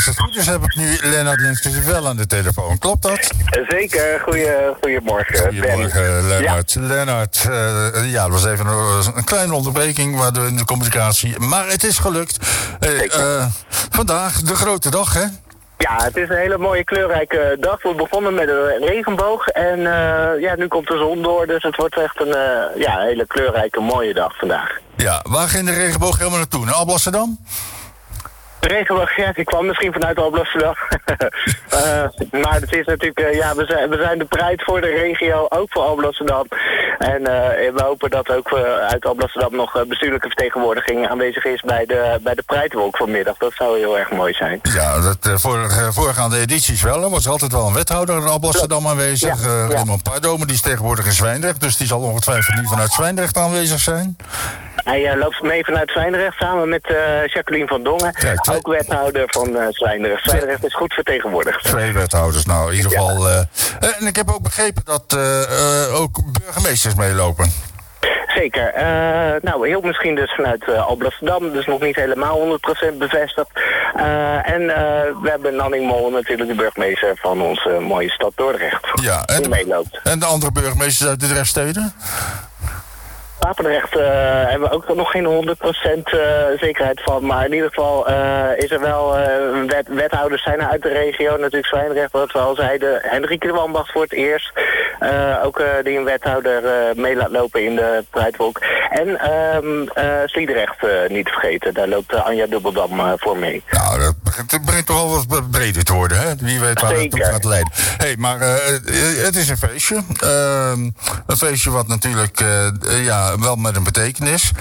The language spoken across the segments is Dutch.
Als het goed is heb ik nu Lennart Linskens wel aan de telefoon. Klopt dat? Zeker. Goedemorgen. Goedemorgen, Lennart. Ja. Lennart, ja, dat was even een kleine onderbreking waardoor in de communicatie. Maar het is gelukt. Vandaag de grote dag, hè? Ja, het is een hele mooie kleurrijke dag. We begonnen met een regenboog en nu komt de zon door. Dus het wordt echt een hele kleurrijke mooie dag vandaag. Ja, waar ging de regenboog helemaal naartoe? Naar Alblasserdam? De regenboog, ja, die kwam misschien vanuit Alblasserdam. Maar het is natuurlijk, we zijn de Pride voor de regio, ook voor Alblasserdam. En we hopen dat ook uit Alblasserdam nog bestuurlijke vertegenwoordiging aanwezig is bij de Pridewalk vanmiddag. Dat zou heel erg mooi zijn. Ja, dat voorgaande edities wel. Er was altijd wel een wethouder in Alblasserdam aanwezig. Raymond Pardo, maar die is tegenwoordig in Zwijndrecht. Dus die zal ongetwijfeld niet vanuit Zwijndrecht aanwezig zijn. Hij loopt mee vanuit Zwijndrecht samen met Jacqueline van Dongen. Kijk, ook wethouder van Zwijndrecht. Zwijndrecht is goed vertegenwoordigd. 2 wethouders, nou in ieder geval. En ik heb ook begrepen dat ook burgemeesters meelopen. Zeker. Heel misschien dus vanuit Alblasserdam, dus nog niet helemaal 100% bevestigd. We hebben Nanning Mol, natuurlijk de burgemeester van onze mooie stad Dordrecht. Ja, die meeloopt. En de andere burgemeesters uit de Drechtsteden? Papendrecht hebben we ook nog geen 100% zekerheid van. Maar in ieder geval is er wel wethouders zijn er uit de regio. Natuurlijk Zwijndrecht, wat we al zeiden. Hendrike de Wambacht voor het eerst. Ook die een wethouder mee laat lopen in de Pridewalk. En Sliedrecht niet te vergeten. Daar loopt Anja Dubbeldam voor mee. Nou, dat begint toch al wat breder te worden, hè? Wie weet waar het toe gaat leiden. Hey, maar het is een feestje. Een feestje wat natuurlijk wel met een betekenis.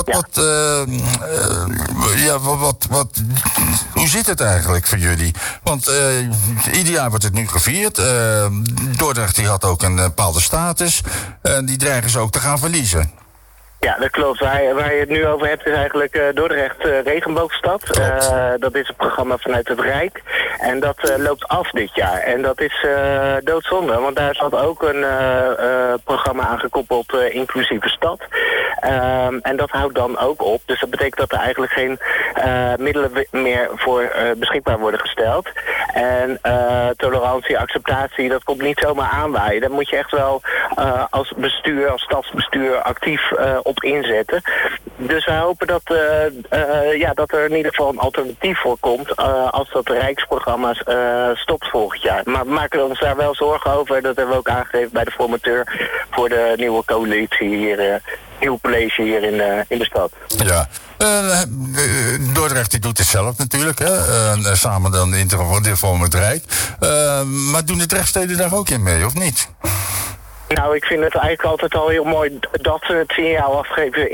Hoe zit het eigenlijk voor jullie? Want ieder jaar wordt het nu gevierd. Dordrecht die had ook een bepaalde status. En die dreigen ze ook te gaan verliezen. Ja, dat klopt. Waar je het nu over hebt is eigenlijk Dordrecht Regenboogstad. Dat is een programma vanuit het Rijk. En dat loopt af dit jaar. En dat is doodzonde, want daar zat ook een programma aan gekoppeld, Inclusieve Stad. En dat houdt dan ook op. Dus dat betekent dat er eigenlijk geen middelen meer voor beschikbaar worden gesteld. En tolerantie, acceptatie, dat komt niet zomaar aanwaaien. Daar moet je echt wel als bestuur, als stadsbestuur actief op inzetten. Dus wij hopen dat er in ieder geval een alternatief voor komt als dat Rijksprogramma stopt volgend jaar. Maar we maken ons daar wel zorgen over. Dat hebben we ook aangegeven bij de formateur voor de nieuwe coalitie hier, nieuw college hier in de stad. Ja. Dordrecht die doet het zelf natuurlijk, hè? Samen dan in ieder geval met het Rijk. Maar doen de Drechtsteden daar ook in mee, of niet? Nou, ik vind het eigenlijk altijd al heel mooi dat ze het signaal afgeven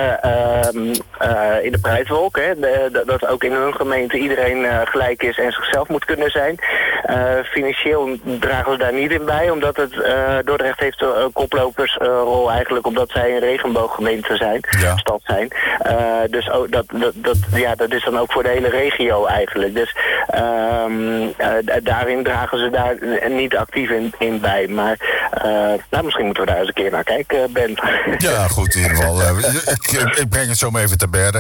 in de Prijswolk. Dat ook in hun gemeente iedereen gelijk is en zichzelf moet kunnen zijn. Financieel dragen ze daar niet in bij, omdat het Dordrecht heeft een koplopersrol eigenlijk, omdat zij een regenbooggemeente zijn, stad zijn. Dus dat is dan ook voor de hele regio eigenlijk. Dus daarin dragen ze daar niet actief in bij. Maar misschien moeten we daar eens een keer naar kijken, Ben. Ja, goed, in ieder geval. Ik breng het zo maar even te berden.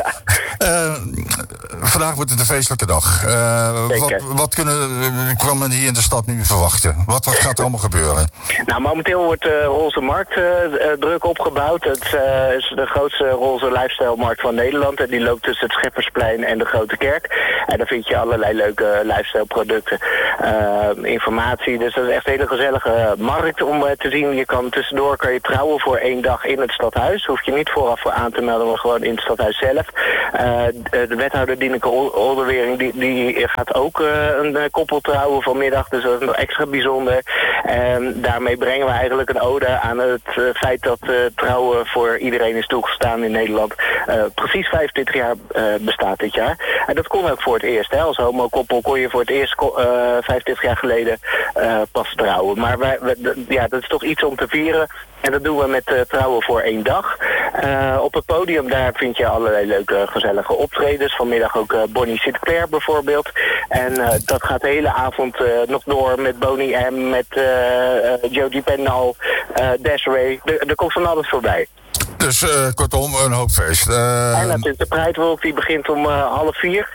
Vandaag wordt het een feestelijke dag. Wat kan men hier in de stad nu verwachten? Wat gaat er allemaal gebeuren? Nou, momenteel wordt de Roze Markt druk opgebouwd. Het is de grootste roze lifestyle-markt van Nederland. En die loopt tussen het Scheppersplein en de Grote Kerk. En daar vind je allerlei leuke lifestyle-producten, informatie. Dus dat is echt een hele gezellige markt om te zien. Je kan tussendoor trouwen voor 1 dag in het stadhuis. Hoef je niet vooraf voor aan te melden, maar gewoon in het stadhuis zelf. De wethouder Dineke Olderwering die gaat ook een koppel trouwen vanmiddag. Dus dat is nog extra bijzonder. En daarmee brengen we eigenlijk een ode aan het feit dat trouwen voor iedereen is toegestaan in Nederland. Precies 25 jaar bestaat dit jaar. En dat kon ook voor het eerst. Hè. Als homo-koppel kon je voor het eerst 25 jaar geleden pas trouwen. Maar dat is toch iets om te vieren. En dat doen we met trouwen voor 1 dag. Op het podium daar vind je allerlei leuke gezellige optredens. Vanmiddag ook Bonnie Sinclair bijvoorbeeld. En dat gaat de hele avond nog door met Bonnie M, met Jodie Pendal, Desiree. Er komt van alles voorbij. Dus kortom, een hoop feest. En natuurlijk de Pridewalk, die begint om 3:30.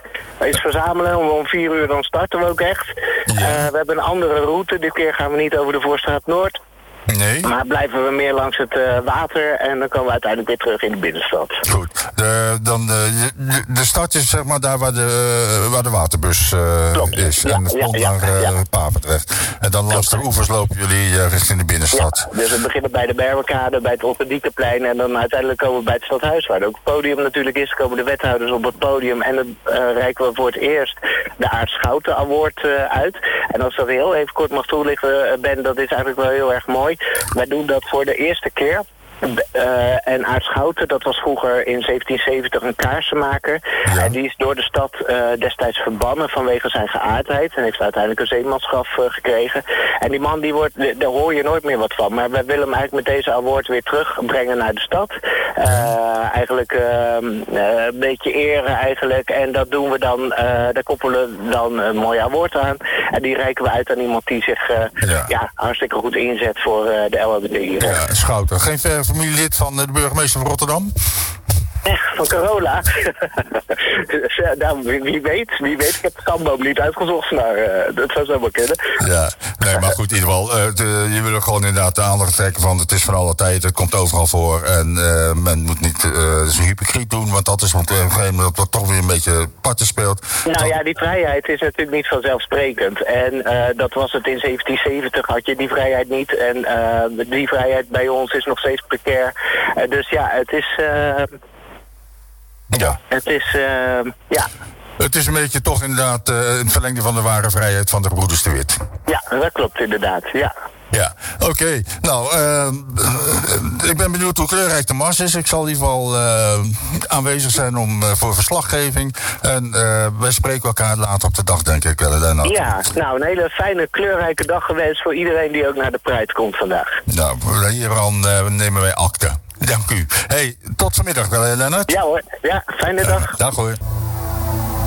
is verzamelen. Om 4 uur dan starten we ook echt. We hebben een andere route. Dit keer gaan we niet over de Voorstraat Noord. Nee. Maar blijven we meer langs het water en dan komen we uiteindelijk weer terug in de binnenstad. Goed. De start is zeg maar daar waar de waterbus is. En het komt naar Papendrecht. En dan langs de oevers lopen jullie richting de binnenstad. Ja, dus we beginnen bij de Berberkade, bij het Otterdiekenplein en dan uiteindelijk komen we bij het Stadhuis, waar ook het podium natuurlijk is. Komen de wethouders op het podium en dan reiken we voor het eerst de Aart Schouten Award uit. En als dat heel even kort mag toelichten, Ben, dat is eigenlijk wel heel erg mooi. Wij doen dat voor de eerste keer. En Aart Schouten, dat was vroeger in 1770 een kaarsenmaker. Ja. En die is door de stad destijds verbannen vanwege zijn geaardheid. En heeft uiteindelijk een zeemansgraf gekregen. En die man, daar hoor je nooit meer wat van. Maar wij willen hem eigenlijk met deze award weer terugbrengen naar de stad. Eigenlijk een beetje eren eigenlijk. En dat doen we dan, daar koppelen we dan een mooi award aan. En die reiken we uit aan iemand die zich hartstikke goed inzet voor de LHBT hier. Ja, Schouten. Geen familielid van de burgemeester van Rotterdam? Echt, van Carola? Nou, wie weet. Ik heb de stamboom niet uitgezocht, maar dat zou zo wel kunnen. Ja, nee, maar goed, in ieder geval, je wil er gewoon inderdaad de aandacht trekken van het is van alle tijd, het komt overal voor en men moet niet zijn hypocriet doen, want dat is op een gegeven moment dat toch weer een beetje parten speelt. Nou ja, die vrijheid is natuurlijk niet vanzelfsprekend. En dat was het in 1770, had je die vrijheid niet. En die vrijheid bij ons is nog steeds precair. Dus ja, het is... Het is, Het is een beetje toch inderdaad het verlengde van de ware vrijheid van de broeders de Wit. Ja, dat klopt inderdaad, ja. Ja, oké. Nou, ik ben benieuwd hoe kleurrijk de mars is. Ik zal in ieder geval aanwezig zijn voor verslaggeving. En wij spreken elkaar later op de dag, denk ik. Ja, nou, een hele fijne, kleurrijke dag gewenst voor iedereen die ook naar de Pride komt vandaag. Nou, hieraan nemen wij akte. Dank u. Hey, tot vanmiddag, Lennart. Ja hoor, ja, fijne dag. Dag hoor.